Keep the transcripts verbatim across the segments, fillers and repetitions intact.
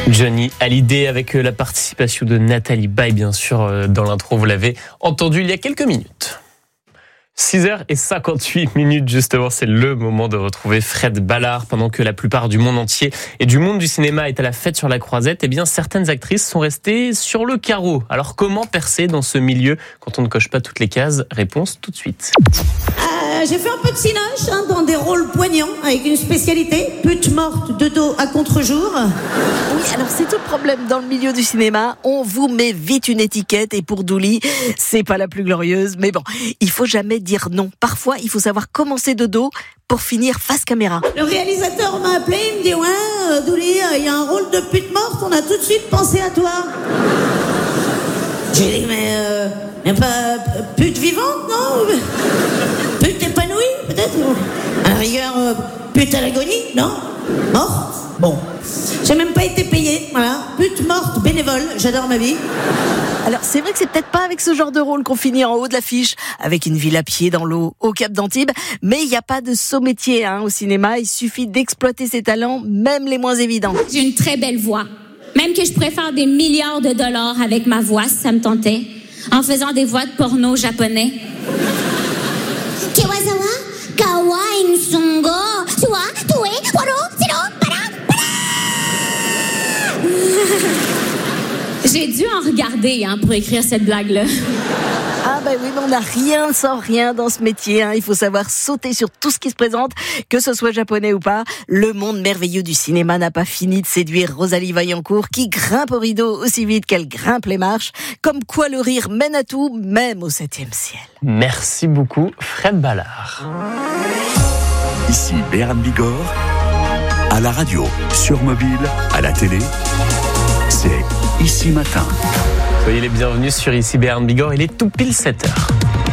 Johnny Hallyday avec la participation de Nathalie Baye, bien sûr, dans l'intro, vous l'avez entendu il y a quelques minutes. six heures cinquante-huit minutes, justement, c'est le moment de retrouver Fred Ballard. Pendant que la plupart du monde entier et du monde du cinéma est à la fête sur la Croisette, eh bien, certaines actrices sont restées sur le carreau. Alors, comment percer dans ce milieu quand on ne coche pas toutes les cases? Réponse tout de suite. Euh, j'ai fait un peu de cinoche hein, dans des rôles poignants avec une spécialité, pute morte de dos à contre-jour. Oui, alors c'est tout le problème dans le milieu du cinéma. On vous met vite une étiquette et pour Douli, c'est pas la plus glorieuse. Mais bon, il faut jamais dire non. Parfois, il faut savoir commencer de dos pour finir face caméra. Le réalisateur m'a appelé, il me dit « Ouais, euh, Douli, il euh, y a un rôle de pute morte, on a tout de suite pensé à toi. » J'ai dit « Mais, euh, mais pas pute vivante, non? Pute épanouie, peut-être? À la rigueur, euh, pute à l'agonie, non? Morte? Bon. J'ai même pas été payée, voilà. Pute morte, bénévole, j'adore ma vie. » Alors c'est vrai que c'est peut-être pas avec ce genre de rôle qu'on finit en haut de l'affiche, avec une ville à pied dans l'eau au Cap d'Antibes, mais il n'y a pas de saut métier hein, au cinéma, il suffit d'exploiter ses talents, même les moins évidents. J'ai une très belle voix, même que je pourrais faire des milliards de dollars avec ma voix si ça me tentait, en faisant des voix de porno japonais. Kiwazawa, kawaii nsongo, suwa, tue, waro, siro, para, para. J'ai dû en regarder hein, pour écrire cette blague-là. Ah ben oui, mais on n'a rien sans rien dans ce métier. Hein. Il faut savoir sauter sur tout ce qui se présente, que ce soit japonais ou pas. Le monde merveilleux du cinéma n'a pas fini de séduire Rosalie Vaillancourt, qui grimpe au rideau aussi vite qu'elle grimpe les marches. Comme quoi le rire mène à tout, même au septième ciel. Merci beaucoup, Fred Ballard. Ici Béran Bigorre, à la radio, sur mobile, à la télé, c'est Ici Matin. Soyez les bienvenus sur Ici Béran Bigorre, il est tout pile sept heures.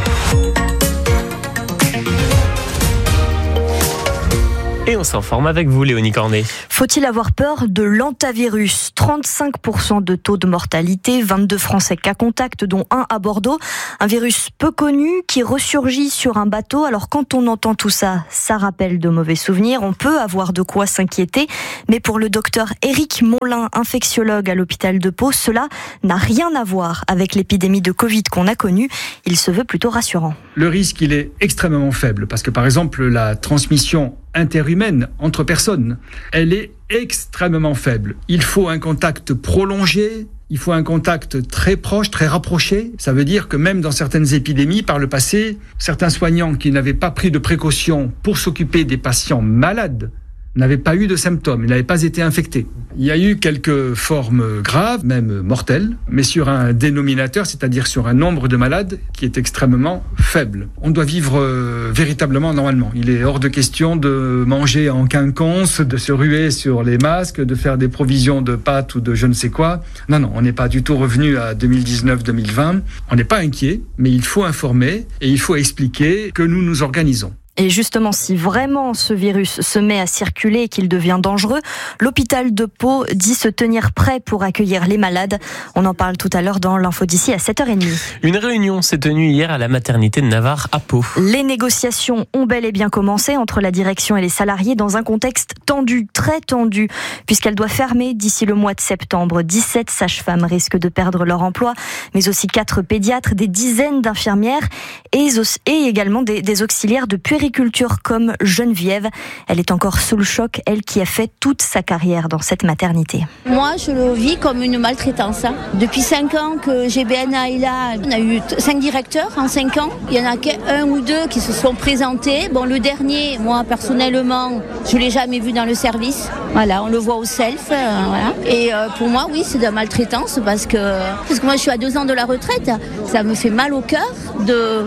Et on s'informe avec vous, Léonie Cornet. Faut-il avoir peur de l'hantavirus? trente-cinq pour cent de taux de mortalité, vingt-deux Français cas contact, dont un à Bordeaux. Un virus peu connu qui ressurgit sur un bateau. Alors quand on entend tout ça, ça rappelle de mauvais souvenirs. On peut avoir de quoi s'inquiéter. Mais pour le docteur Éric Monlin, infectiologue à l'hôpital de Pau, cela n'a rien à voir avec l'épidémie de Covid qu'on a connue. Il se veut plutôt rassurant. Le risque, il est extrêmement faible parce que par exemple, la transmission interhumaine entre personnes, elle est extrêmement faible. Il faut un contact prolongé, il faut un contact très proche, très rapproché. Ça veut dire que même dans certaines épidémies, par le passé, certains soignants qui n'avaient pas pris de précautions pour s'occuper des patients malades n'avaient pas eu de symptômes, ils n'avaient pas été infectés. Il y a eu quelques formes graves, même mortelles, mais sur un dénominateur, c'est-à-dire sur un nombre de malades qui est extrêmement faible. On doit vivre euh, véritablement normalement. Il est hors de question de manger en quinconce, de se ruer sur les masques, de faire des provisions de pâtes ou de je ne sais quoi. Non, non, on n'est pas du tout revenu à deux mille dix-neuf deux mille vingt. On n'est pas inquiet, mais il faut informer et il faut expliquer que nous nous organisons. Et justement, si vraiment ce virus se met à circuler et qu'il devient dangereux, l'hôpital de Pau dit se tenir prêt pour accueillir les malades. On en parle tout à l'heure dans l'info d'ici à sept heures trente. Une réunion s'est tenue hier à la maternité de Navarre à Pau. Les négociations ont bel et bien commencé entre la direction et les salariés dans un contexte tendu, très tendu, puisqu'elle doit fermer d'ici le mois de septembre. dix-sept sages-femmes risquent de perdre leur emploi, mais aussi quatre pédiatres, des dizaines d'infirmières et, et également des, des auxiliaires de puériculture comme Geneviève. Elle est encore sous le choc, elle qui a fait toute sa carrière dans cette maternité. Moi, je le vis comme une maltraitance. Depuis cinq ans que G B N A est là, on a eu cinq directeurs en cinq ans. Il y en a qu'un ou deux qui se sont présentés. Bon, le dernier, moi, personnellement, je ne l'ai jamais vu dans le service. Voilà, on le voit au self. Euh, voilà. Et euh, pour moi, oui, c'est de la maltraitance parce que, parce que moi, je suis à deux ans de la retraite. Ça me fait mal au cœur de,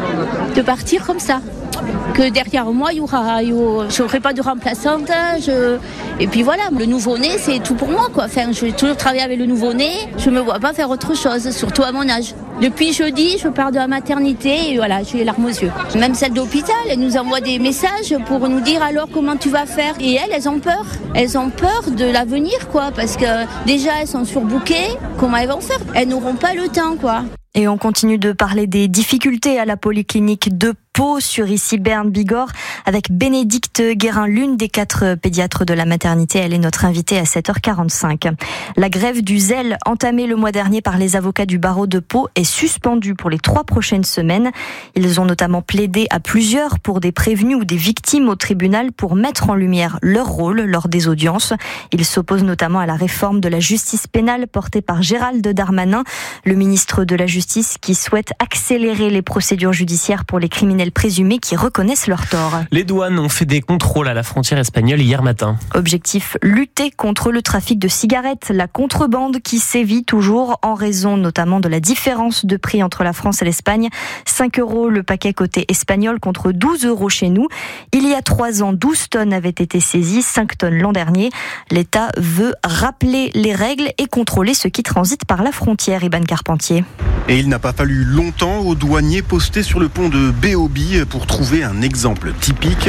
de partir comme ça. Que derrière moi, il y aura, je n'aurai pas de remplaçante. Je... Et puis voilà, le nouveau-né, c'est tout pour moi, quoi. Enfin, je vais toujours travailler avec le nouveau-né. Je ne me vois pas faire autre chose, surtout à mon âge. Depuis jeudi, je pars de la maternité et voilà, j'ai les larmes aux yeux. Même celle d'hôpital, elle nous envoie des messages pour nous dire alors comment tu vas faire. Et elles, elles ont peur. Elles ont peur de l'avenir, quoi. Parce que déjà, elles sont surbookées. Comment elles vont faire? Elles n'auront pas le temps, quoi. Et on continue de parler des difficultés à la polyclinique de Pau sur ici Berne Bigorre avec Bénédicte Guérin, l'une des quatre pédiatres de la maternité. Elle est notre invitée à sept heures quarante-cinq. La grève du zèle entamée le mois dernier par les avocats du barreau de Pau est suspendue pour les trois prochaines semaines. Ils ont notamment plaidé à plusieurs pour des prévenus ou des victimes au tribunal pour mettre en lumière leur rôle lors des audiences. Ils s'opposent notamment à la réforme de la justice pénale portée par Gérald Darmanin, le ministre de la Justice, qui souhaite accélérer les procédures judiciaires pour les criminels présumés qui reconnaissent leurs torts. Les douanes ont fait des contrôles à la frontière espagnole hier matin. Objectif, lutter contre le trafic de cigarettes, la contrebande qui sévit toujours en raison notamment de la différence de prix entre la France et l'Espagne. cinq euros le paquet côté espagnol contre douze euros chez nous. Il y a trois ans, douze tonnes avaient été saisies, cinq tonnes l'an dernier. L'État veut rappeler les règles et contrôler ceux qui transitent par la frontière, Iban Carpentier. Et il n'a pas fallu longtemps aux douaniers postés sur le pont de Béobi pour trouver un exemple typique.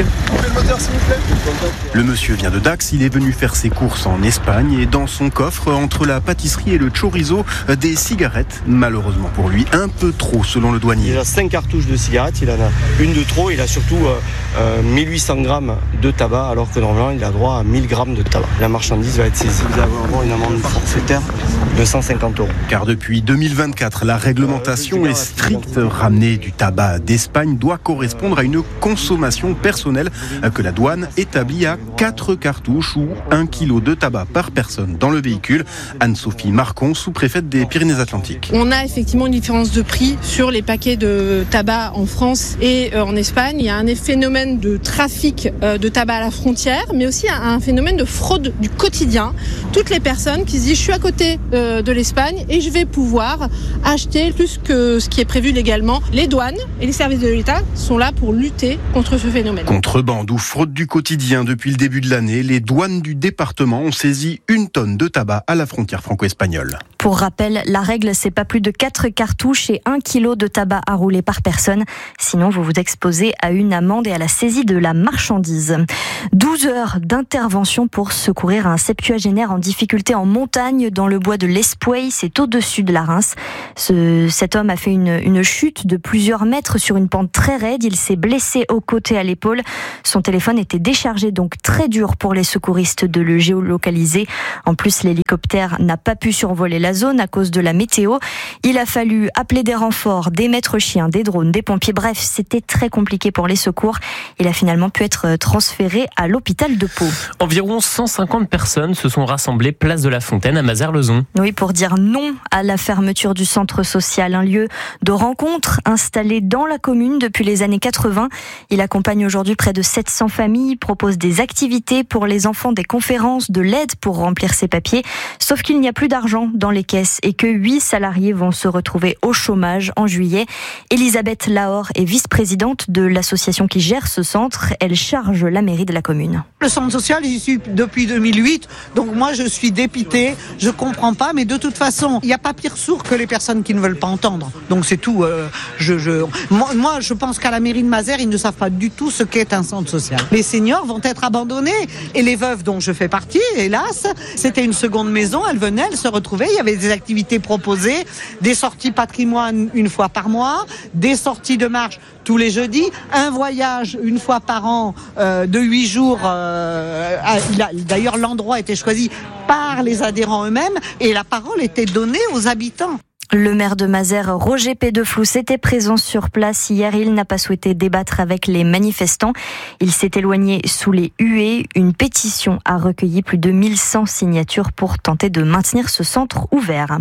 Le monsieur vient de Dax, il est venu faire ses courses en Espagne et dans son coffre, entre la pâtisserie et le chorizo, des cigarettes. Malheureusement pour lui, un peu trop selon le douanier. Il a cinq cartouches de cigarettes, il en a une de trop, il a surtout euh, euh, mille huit cents grammes de tabac alors que normalement il a droit à mille grammes de tabac. La marchandise va être saisie. Vous allez avoir une amende forfaitaire de cent cinquante euros. Car depuis deux mille vingt-quatre, la réglementation est stricte. Ramener du tabac d'Espagne doit correspondre à une consommation personnelle que la douane établit à quatre cartouches ou un kilo de tabac par personne dans le véhicule. Anne-Sophie Marcon, sous-préfète des Pyrénées-Atlantiques. On a effectivement une différence de prix sur les paquets de tabac en France et en Espagne. Il y a un phénomène de trafic de tabac à la frontière, mais aussi un phénomène de fraude du quotidien. Toutes les personnes qui se disent je suis à côté de l'Espagne et je vais pouvoir acheter plus que ce qui est prévu légalement. Les douanes et les services de l'État sont là pour lutter contre ce phénomène. Contrebande ou fraude du quotidien, depuis le début de l'année, les douanes du département ont saisi une tonne de tabac à la frontière franco-espagnole. Pour rappel, la règle, c'est pas plus de quatre cartouches et un kilo de tabac à rouler par personne. Sinon, vous vous exposez à une amende et à la saisie de la marchandise. douze heures d'intervention pour secourir un septuagénaire en difficulté en montagne dans le bois de l'Espouey. C'est au-dessus de la Reims. Ce, cet homme a fait une, une chute de plusieurs mètres sur une pente très raide. Il s'est blessé au côté à l'épaule. Son téléphone était déchargé, donc très dur pour les secouristes de le géolocaliser. En plus, l'hélicoptère n'a pas pu survoler la zone à cause de la météo. Il a fallu appeler des renforts, des maîtres chiens, des drones, des pompiers. Bref, c'était très compliqué pour les secours. Il a finalement pu être transféré à l'hôpital de Pau. Environ cent cinquante personnes se sont rassemblées place de la Fontaine à Mazères-le-Zon. Oui, pour dire non à la fermeture du centre social, un lieu de rencontre installé dans la commune depuis les années quatre-vingts. Il accompagne aujourd'hui près de sept cents familles, propose des activités pour les enfants, des conférences, de l'aide pour remplir ses papiers. Sauf qu'il n'y a plus d'argent dans les caisses et que huit salariés vont se retrouver au chômage en juillet. Elisabeth Lahore est vice-présidente de l'association qui gère ce centre. Elle charge la mairie de la commune. Le centre social, j'y suis depuis deux mille huit, donc moi je suis dépitée, je comprends pas, mais de toute façon, il n'y a pas pire sourd que les personnes qui ne veulent pas entendre. Donc c'est tout. Euh, je, je, moi, moi, je pense qu'à la mairie de Mazères, ils ne savent pas du tout ce qu'est un centre social. Les seniors vont être abandonnés et les veuves dont je fais partie, hélas, c'était une seconde maison, elles venaient, elles se retrouvaient, il y avait des activités proposées, des sorties patrimoine une fois par mois, des sorties de marche tous les jeudis, un voyage une fois par an euh, de huit jours. Euh, d'ailleurs, l'endroit était choisi par les adhérents eux-mêmes et la parole était donnée aux habitants. Le maire de Mazères, Roger Pédeflous, était présent sur place hier. Il n'a pas souhaité débattre avec les manifestants. Il s'est éloigné sous les huées. Une pétition a recueilli plus de mille cent signatures pour tenter de maintenir ce centre ouvert.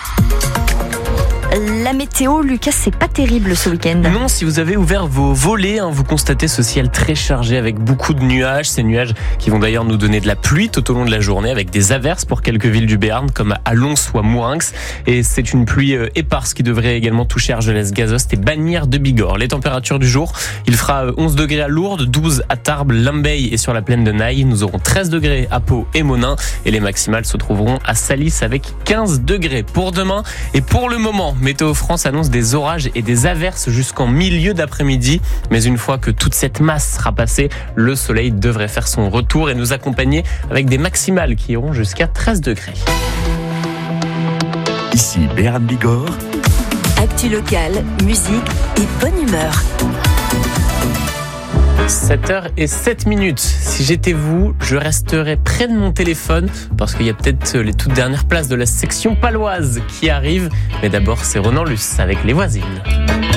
La météo, Lucas, c'est pas terrible ce week-end. Non, si vous avez ouvert vos volets, hein, vous constatez ce ciel très chargé avec beaucoup de nuages. Ces nuages qui vont d'ailleurs nous donner de la pluie tout au long de la journée avec des averses pour quelques villes du Béarn comme à Lons ou à Mourinx. Et c'est une pluie éparse qui devrait également toucher Argelès-Gazost et Bagnères de Bigorre. Les températures du jour, il fera onze degrés à Lourdes, douze à Tarbes, Limbeil et sur la plaine de Naï. Nous aurons treize degrés à Pau et Monin et les maximales se trouveront à Salis avec quinze degrés pour demain. Et pour le moment, Météo France annonce des orages et des averses jusqu'en milieu d'après-midi. Mais une fois que toute cette masse sera passée, le soleil devrait faire son retour et nous accompagner avec des maximales qui iront jusqu'à treize degrés. Ici Béarn Bigorre. Actu locale, musique et bonne humeur. sept heures zéro sept minutes. Si j'étais vous, je resterais près de mon téléphone parce qu'il y a peut-être les toutes dernières places de la section paloise qui arrivent. Mais d'abord, c'est Ronan Luce avec Les Voisines.